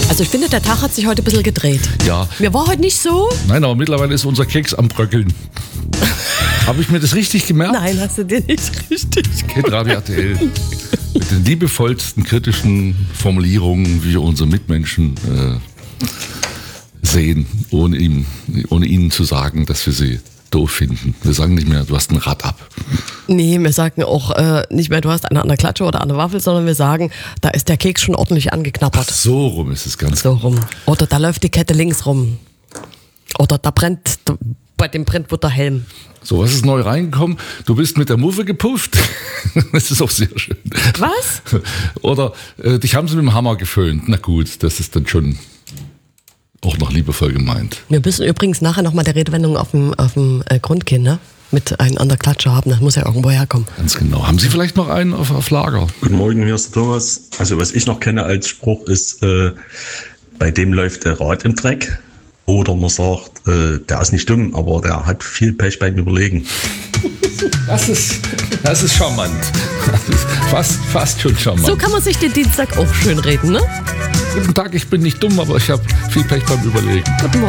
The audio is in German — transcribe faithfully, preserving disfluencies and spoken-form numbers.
Also ich finde, der Tag hat sich heute ein bisschen gedreht. Ja. Mir war heute nicht so. Nein, aber mittlerweile ist unser Keks am Bröckeln. Habe ich mir das richtig gemerkt? Nein, hast du dir nicht richtig Hit Radio R T L. Mit den liebevollsten kritischen Formulierungen, wie wir unsere Mitmenschen äh, sehen, ohne, ihm, ohne ihnen zu sagen, dass wir sie doof finden. Wir sagen nicht mehr, du hast ein Rad ab. Nee, wir sagen auch äh, nicht mehr, du hast eine an der Klatsche oder an der Waffel, sondern wir sagen, da ist der Keks schon ordentlich angeknabbert. Ach, so rum ist es ganz. So rum. Oder da läuft die Kette links rum. Oder da brennt, da, bei dem brennt wird der Helm. So, was ist neu reingekommen? Du bist mit der Muffe gepufft. Das ist auch sehr schön. Was? Oder äh, dich haben sie mit dem Hammer geföhnt. Na gut, das ist dann schon auch noch liebevoll gemeint. Wir müssen übrigens nachher nochmal der Redewendung auf dem, auf dem äh, Grund gehen, ne? Mit einem an der Klatsche haben. Das muss ja irgendwo herkommen. Ganz genau. Haben Sie vielleicht noch einen auf, auf Lager? Guten Morgen, hier ist der Thomas. Also was ich noch kenne als Spruch ist, äh, bei dem läuft der Rad im Dreck. Oder man sagt, äh, der ist nicht dumm, aber der hat viel Pech beim Überlegen. Das ist, das ist charmant. Das ist fast, fast schon charmant. So kann man sich den Dienstag auch schön reden, ne? Guten Tag, ich bin nicht dumm, aber ich habe viel Pech beim Überlegen. Guten Morgen.